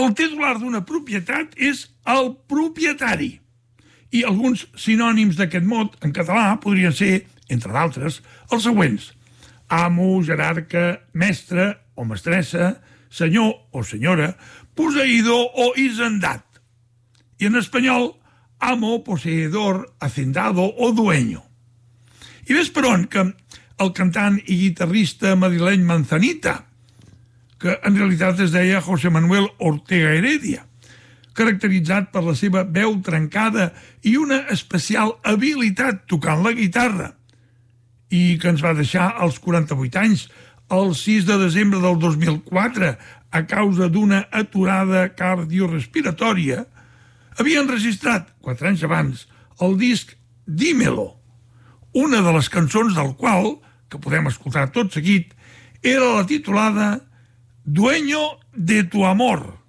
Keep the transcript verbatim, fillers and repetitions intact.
El titular d'una propietat és el propietari. I alguns sinònims d'aquest mot en català podrien ser, entre d'altres, els següents: amo, jerarca, mestre o mestressa, senyor o senyora, posseïdor o hisendat. I en espanyol, amo, poseedor, hacendado o dueño. I ves per on que el cantant i guitarrista madrileny Manzanita, que en realitat es deia José Manuel Ortega Heredia, caracteritzat per la seva veu trencada i una especial habilitat tocant la guitarra, i que ens va deixar als quaranta-vuit anys, el sis de desembre del dos mil quatre, a causa d'una aturada cardiorespiratòria, havia enregistrat, quatre anys abans, el disc Dímelo, una de les cançons del qual, que podem escoltar tot seguit, era la titulada Dueño de tu amor.